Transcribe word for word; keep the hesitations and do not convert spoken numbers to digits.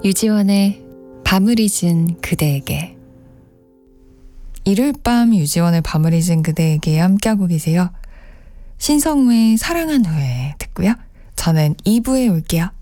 유지원의 밤을 잊은 그대에게. 일요일 밤 유지원의 밤을 잊은 그대에게 함께하고 계세요. 신성우의 사랑한 후에 듣고요. 저는 이 부에 올게요.